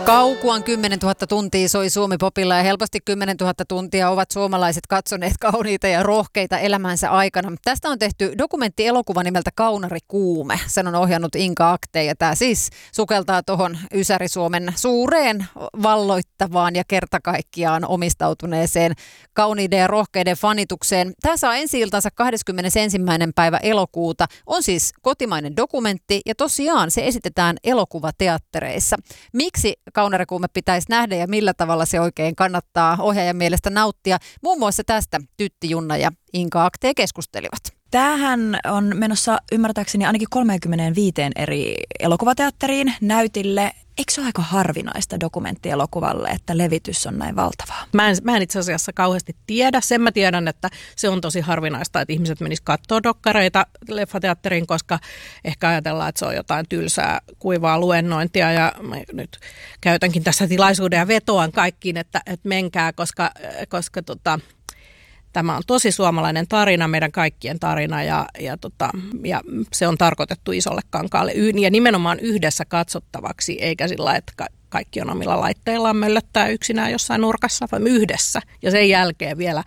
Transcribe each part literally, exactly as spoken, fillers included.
Kaukuan kymmenentuhatta tuntia soi Suomi-popilla ja helposti kymmenentuhatta tuntia ovat suomalaiset katsoneet kauniita ja rohkeita elämänsä aikana. Tästä on tehty dokumenttielokuva nimeltä Kaunari Kuume. Sen on ohjannut Inka Akte ja tämä siis sukeltaa tuohon Ysäri-Suomen suureen valloittavaan ja kertakaikkiaan omistautuneeseen kauniiden ja rohkeiden fanitukseen. Tämä saa ensi-iltansa kahdeskymmenesensimmäinen päivä elokuuta. On siis kotimainen dokumentti ja tosiaan se esitetään elokuvateattereissa. Miksi Kaunari Kuume pitäisi nähdä ja millä tavalla se oikein kannattaa ohjaajan mielestä nauttia? Muun muassa tästä Tytti Junna ja Inka Akte keskustelivat. Tämähän on menossa ymmärtääkseni ainakin kolmekymmentäviisi eri elokuvateatteriin näytille. Eikö se ole aika harvinaista dokumenttielokuvalle, että levitys on näin valtavaa? Mä en, mä en itse asiassa kauheasti tiedä. Sen mä tiedän, että se on tosi harvinaista, että ihmiset menis katsoa dokkareita leffateatteriin, koska ehkä ajatellaan, että se on jotain tylsää, kuivaa luennointia. Ja mä nyt käytänkin tässä tilaisuuden ja vetoan kaikkiin, että, että menkää, koska, koska tota, tämä on tosi suomalainen tarina, meidän kaikkien tarina ja, ja, tota, ja se on tarkoitettu isolle kankaalle ja nimenomaan yhdessä katsottavaksi, eikä sillä, että ka- kaikki on omilla laitteillaan möllöttää yksinään jossain nurkassa, vaan yhdessä. Ja sen jälkeen vielä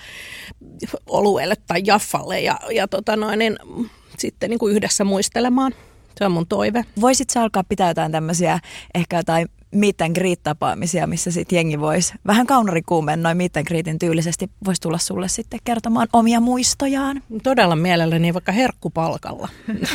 oluelle tai jaffalle ja, ja tota noin, niin, sitten niin kuin yhdessä muistelemaan. Se on mun toive. Voisitko alkaa pitää jotain tämmöisiä, ehkä jotain meet and greet-tapaamisia, missä sitten jengi voisi vähän Kaunari Kuumeen noin meet and greetin tyylisesti voisi tulla sulle sitten kertomaan omia muistojaan? Todella mielelläni vaikka herkkupalkalla.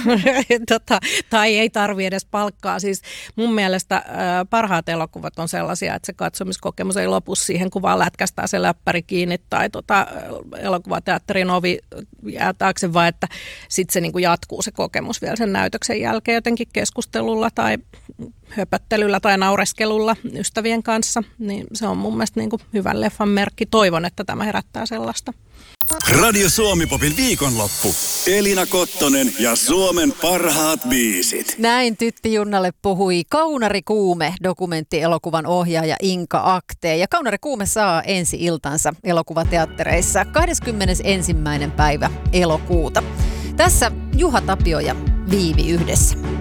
tota, tai ei tarvi edes palkkaa. Siis mun mielestä äh, parhaat elokuvat on sellaisia, että se katsomiskokemus ei lopu siihen, kun vaan lätkästää se läppäri kiinni tai tota, elokuvateatterin ovi jää taakse, vaan että sitten se niinku jatkuu se kokemus vielä sen näytöksen jälkeen jotenkin keskustelulla tai höpöttelyllä tai naureskelulla ystävien kanssa, niin se on mun mielestä niin kuin hyvän leffan merkki. Toivon, että tämä herättää sellaista. Radio Suomi-popin viikonloppu. Elina Kottonen ja Suomen parhaat biisit. Näin Tytti Junnalle puhui Kaunari Kuume, dokumenttielokuvan ohjaaja Inka Akte. Ja Kaunari Kuume saa ensi-iltansa elokuvateattereissa kahdeskymmenesensimmäinen päivä elokuuta. Tässä Juha Tapio ja Viivi yhdessä.